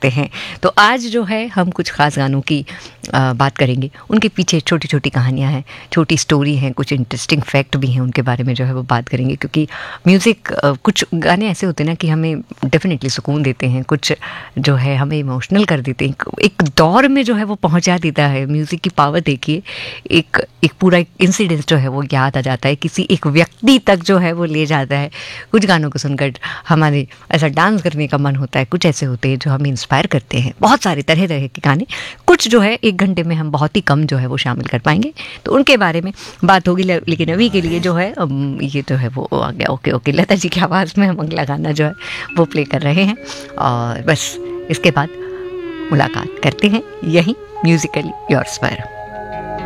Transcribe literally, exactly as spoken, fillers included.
सकते हैं। तो आज जो है हम कुछ ख़ास गानों की आ, बात करेंगे। उनके पीछे छोटी छोटी कहानियाँ हैं, छोटी स्टोरी हैं, कुछ इंटरेस्टिंग फैक्ट भी हैं, उनके बारे में जो है वो बात करेंगे। क्योंकि म्यूज़िक, कुछ गाने ऐसे होते हैं ना कि हमें डेफिनेटली सुकून देते हैं, कुछ जो है हमें इमोशनल कर देते हैं, एक दौर में जो है वो पहुंचा देता है। म्यूज़िक की पावर देखिए, एक एक पूरा एक इंसिडेंस जो है वो याद आ जाता है, किसी एक व्यक्ति तक जो है वो ले जाता है। कुछ गानों को सुनकर हमारे ऐसा डांस करने का मन होता है, कुछ ऐसे होते हैं जो हमें इंस्पायर करते हैं। बहुत सारे तरह तरह के गाने, कुछ जो है एक घंटे में हम बहुत ही कम जो है वो शामिल कर पाएंगे, तो उनके बारे में बात होगी। लेकिन अभी के लिए जो है ये तो है वो आ गया। ओके ओके लता जी की आवाज़ में हम अगला गाना जो है वो प्ले कर रहे हैं, और बस इसके बाद मुलाकात करते हैं यहीं म्यूजिकली योर्स पर।